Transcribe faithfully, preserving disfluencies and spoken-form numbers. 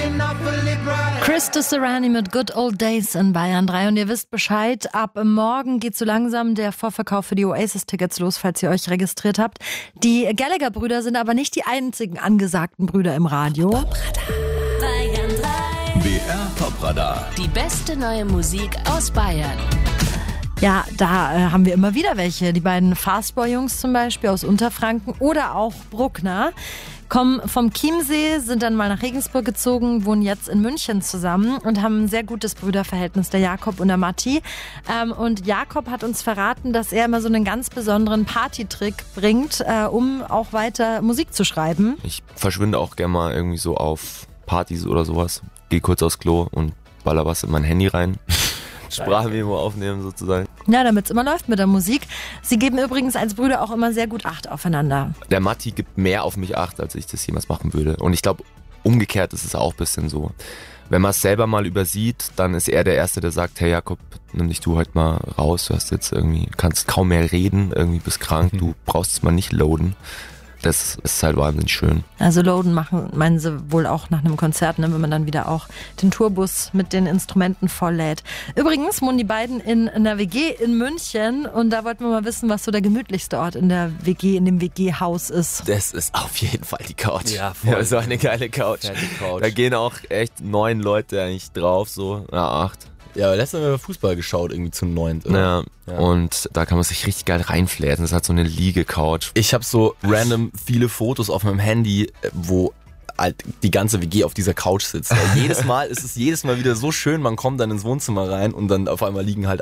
Krista Serrani mit Good Old Days in Bayern drei. Und ihr wisst Bescheid, ab morgen geht so langsam der Vorverkauf für die Oasis-Tickets los, falls ihr euch registriert habt. Die Gallagher-Brüder sind aber nicht die einzigen angesagten Brüder im Radio. B R Top-Radar. Die beste neue Musik aus Bayern. Ja, da äh, haben wir immer wieder welche. Die beiden Fastboy-Jungs zum Beispiel aus Unterfranken oder auch Bruckner. Kommen vom Chiemsee, sind dann mal nach Regensburg gezogen, wohnen jetzt in München zusammen und haben ein sehr gutes Brüderverhältnis, der Jakob und der Matti. Ähm, und Jakob hat uns verraten, dass er immer so einen ganz besonderen Partytrick bringt, äh, um auch weiter Musik zu schreiben. Ich verschwinde auch gerne mal irgendwie so auf Partys oder sowas. Geh kurz aufs Klo und baller was in mein Handy rein. Sprachmemo aufnehmen sozusagen. Ja, damit es immer läuft mit der Musik. Sie geben übrigens als Brüder auch immer sehr gut Acht aufeinander. Der Matti gibt mehr auf mich Acht, als ich das jemals machen würde. Und ich glaube, umgekehrt ist es auch ein bisschen so. Wenn man es selber mal übersieht, dann ist er der Erste, der sagt, hey Jakob, nimm dich du heute mal raus. Du hast jetzt irgendwie, kannst kaum mehr reden, irgendwie bist krank, du brauchst es mal nicht loaden. Das ist halt wahnsinnig schön. Also loaden machen, meinen sie wohl auch nach einem Konzert, ne, wenn man dann wieder auch den Tourbus mit den Instrumenten volllädt. Übrigens wohnen die beiden in einer W G in München und da wollten wir mal wissen, was so der gemütlichste Ort in der W G, in dem W G-Haus ist. Das ist auf jeden Fall die Couch. Ja, voll. Ja, so eine geile Couch. Ja, die Couch. Da gehen auch echt neun Leute eigentlich drauf, so, ja, acht. Ja, letztes Mal haben wir Fußball geschaut, irgendwie zum neunt. Ja, Ja. und da kann man sich richtig geil reinfläten. Das hat so eine Liege-Couch. Ich habe so random viele Fotos auf meinem Handy, wo halt die ganze W G auf dieser Couch sitzt. Ja, jedes Mal ist es jedes Mal wieder so schön, man kommt dann ins Wohnzimmer rein und dann auf einmal liegen halt